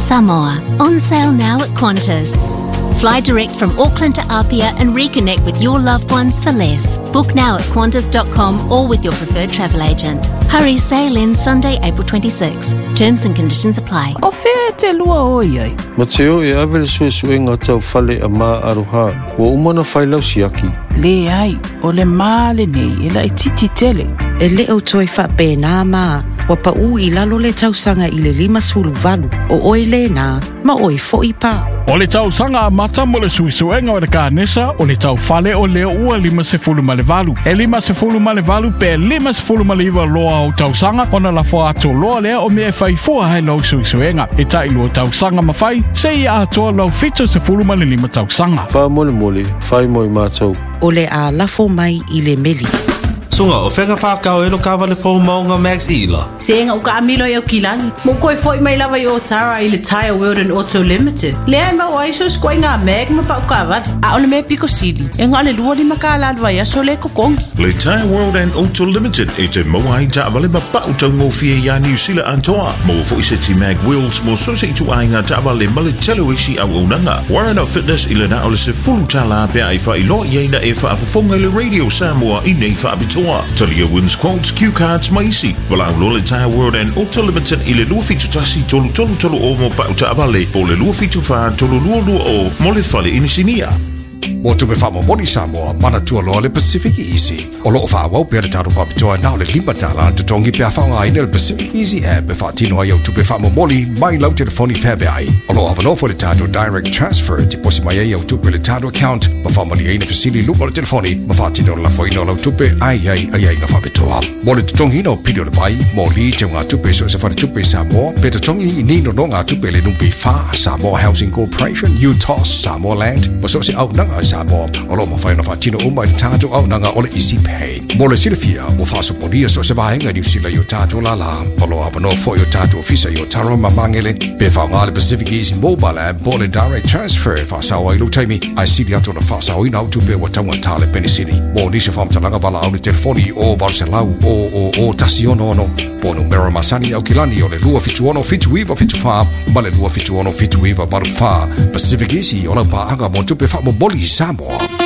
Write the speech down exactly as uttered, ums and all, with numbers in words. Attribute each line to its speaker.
Speaker 1: Samoa. On sale now at Qantas. Fly direct from Auckland to Apia and reconnect with your loved ones for less. Book now at qantas dot com or with your preferred travel agent. Hurry sail in Sunday, April twenty-sixth. Terms and conditions apply.
Speaker 2: O whea te lua oi ai.
Speaker 3: Mateo e awe le suesue ngā tau whale a mā aroha. Wa umana whailau siaki.
Speaker 2: Le ai, o le mā le nei, e la i titi tele.
Speaker 4: E le au toi wha pēnā mā. Wa pa u i lalo le tausanga i le lima sulu valu. O oi le nā, ma oi fo i pā.
Speaker 5: O le tau sanga a mata mo le suisuenga o le kānesa o le tau whale o leo ua lima se fulu ma le valu. E lima se fulu ma le valu pe lima se fulu ma le iwa loa o tau sanga o na la fo ato loa lea o mea whai fua hai lau suisuenga. E tai lua tau sanga ma whai, se i a atoa lau fito se fulu ma le lima tau sanga.
Speaker 3: Wha mole mole, whai moi mātou.
Speaker 4: O le a lafo mai i le meli.
Speaker 6: Sunga o whenga whakao e lo kawa le fō maunga Max Ela.
Speaker 7: Senga o ka amilo i au kilani. Mo koe fwoi mai lawa i o Tara i le Tire World and Auto Limited. Lea ma o aiso skoi ngā meg ma pa o kawa. A o le me Pico City. E ngā le lua li maka aladwa i aso le kokongi.
Speaker 8: Le Tire World and Auto Limited e te moa i ta awale ma pa o tau ngofia i a New Zealand antoa. Mo fo i se ti mag wheels mo so se tu ai ngā ta awale ma le telo isi au unanga. Warren Out Fitness i le na o le se fulu tala pia i wha i lo i eina e wha afafonga le Radio Samoa i nei wha abitoa. Talia wins quotes, cue cards, maisi. Wala au le Tire World and Auto Limited i le lua fitu tasi tolu tolu tolu o mo pa uta avale. Po le lua fitu wha tolu lua lua o mo le whale inisinia.
Speaker 9: Mo tupe whamo moni Samoa, mana tua loa le Pacific Easy. O loo wha wau pere taro papitoa nao le lima tala te tongi pia whaunga ai le Pacific Easy app e wha tino ai au tupe whamo moni mai lau telefoni whebe ai. O loo awano fo le tato direct transfer ti posi mai ai au tupe le tato account ma whamani ai na fasili lupa le telefoni ma wha tino la whaino lau tupe ai ai ai ai na whapitoa. Mo le tongi no pidio le pai, mo li te ngā tupe so se whare tupe Samoa, pe te tongi i nino no ngā tupe le numpi wha Samoa Housing Corporation, U T O S, Samoa Land, ma so se au nanga Samoa, o lo ma whaina whatino umai tātou au nanga o le Easy Pay. Mo le silifia, mo whaso ponia so se vahenga ni usila i o tātou la la, o lo awano fo i o tātou ofisa i o Tara Mamangele, pe whaunga le Pacific Easy Mobile App, mo le Direct Transfer, whasawa i lutaimi, ai sili ato na whasawa i nau tupe wa taunga tāle penisini. Mo nisi whamtalanga wala au le telefoni o Valselau o o o tasi ono ono, po numero masani au kilani o le lua fitu ono fitu iwa fitu wha, ma le lua fitu ono fitu iwa baru wha, Pacific Easy o lau pa anga mo tupe wha mo boli Samoa.